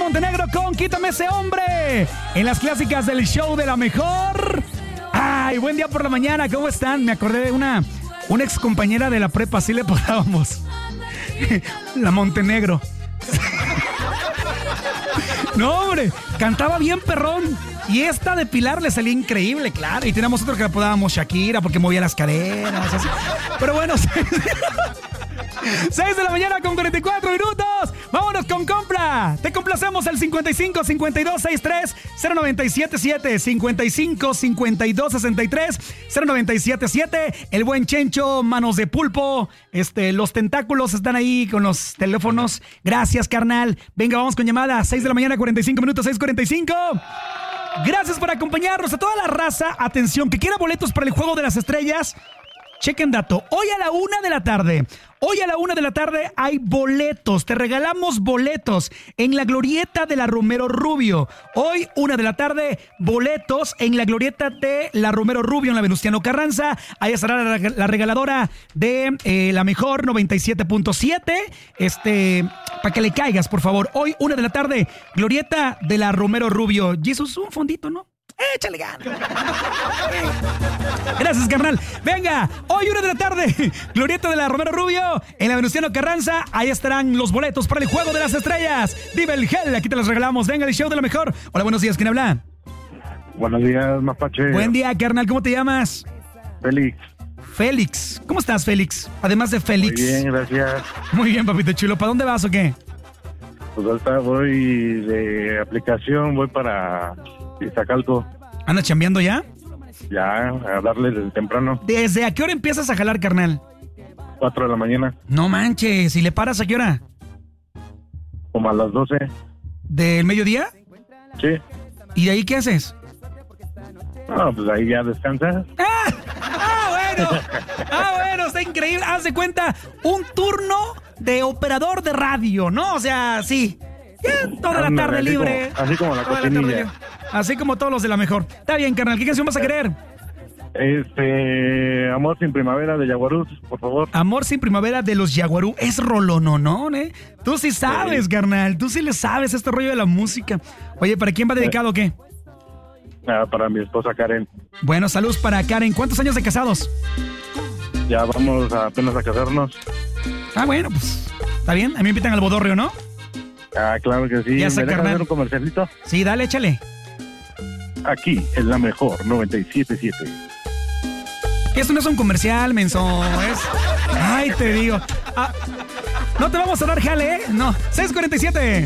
Montenegro con Quítame ese hombre. En las clásicas del show de la mejor. Ay, buen día por la mañana, ¿cómo están? Me acordé de una ex compañera de la prepa, así le podábamos. La Montenegro. No, hombre, cantaba bien perrón. Y esta de Pilar le salía increíble, claro. Y teníamos otro que la apodábamos Shakira porque movía las caderas. Así. Pero bueno, 6 de la mañana con 44 minutos. Vámonos con compra. Te complacemos al 55 52 63 0977 55 52 63 0977. El buen Chencho, manos de pulpo. Los tentáculos están ahí con los teléfonos. Gracias, carnal. Venga, vamos con llamada. 6 de la mañana, 45 minutos, 6:45. Gracias por acompañarnos a toda la raza. Atención, que quiera boletos para el Juego de las Estrellas. Chequen dato. Hoy a la 1 de la tarde hay boletos. Te regalamos boletos en la glorieta de la Romero Rubio. Hoy, 1 de la tarde, boletos en la glorieta de la Romero Rubio en la Venustiano Carranza. Ahí estará la regaladora de la mejor 97.7. Para que le caigas, por favor. Hoy, 1 de la tarde, glorieta de la Romero Rubio. Jesús, un fondito, ¿no? Échale ganas. Gracias, carnal. Venga, hoy 1 de la tarde, glorieta de la Romero Rubio en la Venustiano Carranza. Ahí estarán los boletos para el Juego de las Estrellas. Vive el gel, aquí te los regalamos. Venga, el show de la mejor. Hola, buenos días, ¿quién habla? Buenos días, Mapache. Buen día, carnal, ¿cómo te llamas? Félix. ¿Cómo estás, Félix? Además de Félix. Muy bien, gracias. Muy bien, papito chulo. ¿Para dónde vas o qué? Pues ahorita voy de aplicación, voy para Iztacalco. ¿Andas chambeando ya? Ya, a darle desde temprano. ¿Desde a qué hora empiezas a jalar, carnal? 4 de la mañana. No manches, ¿y le paras a qué hora? Como a las 12. ¿Del mediodía? Sí. ¿Y de ahí qué haces? No, pues ahí ya descansas. Bueno, está increíble. Haz de cuenta, un turno de operador de radio, ¿no? O sea, sí. Ya, toda la tarde libre. Así como la cochinilla. Así como todos los de la mejor. Está bien, carnal. ¿Qué canción vas a querer? Amor sin primavera de Yaguarús, por favor. Amor sin primavera de los Yaguarú. Es rolononón, ¿eh? Tú sí sabes, sí, carnal. Tú sí le sabes este rollo de la música. Oye, ¿para quién va dedicado o qué? Para mi esposa Karen. Bueno, saludos para Karen. ¿Cuántos años de casados? Ya vamos apenas a casarnos. Bueno, pues está bien. A mí me invitan al bodorrio, ¿no? Claro que sí. Ya sé, ¿Me dejas carnal. hacer un comercialito? Sí, dale, échale. Aquí es la mejor 97.7. Esto no es un comercial, menso. Ay, te digo. No te vamos a dar jale, ¿eh? No. 6:47.